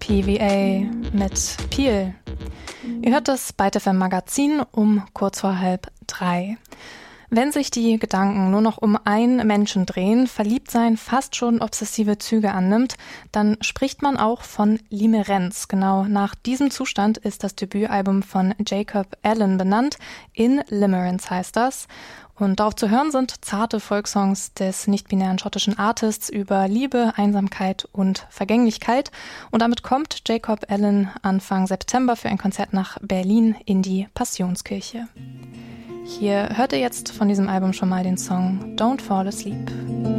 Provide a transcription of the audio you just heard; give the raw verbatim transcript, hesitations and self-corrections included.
P V A mit Peel. Ihr hört das Byte F M Magazin um kurz vor halb drei. Wenn sich die Gedanken nur noch um einen Menschen drehen, verliebt sein fast schon obsessive Züge annimmt, dann spricht man auch von Limerenz. Genau nach diesem Zustand ist das Debütalbum von Jacob Allen benannt. In Limerence heißt das. Und darauf zu hören sind zarte Folksongs des nicht-binären schottischen Artists über Liebe, Einsamkeit und Vergänglichkeit. Und damit kommt Jacob Allen Anfang September für ein Konzert nach Berlin in die Passionskirche. Hier hört ihr jetzt von diesem Album schon mal den Song Don't Fall Asleep.